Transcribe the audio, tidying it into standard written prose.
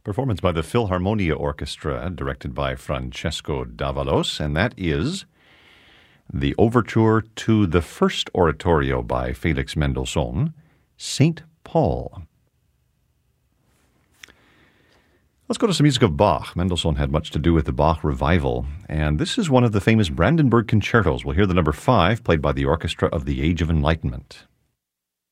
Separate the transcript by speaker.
Speaker 1: Performance by the Philharmonia Orchestra, directed by Francesco Davalos, and that is the overture to the first oratorio by Felix Mendelssohn, St. Paul. Let's go to some music of Bach. Mendelssohn had much to do with the Bach revival, and this is one of the famous Brandenburg concertos. We'll hear the number 5, played by the Orchestra of the Age of Enlightenment.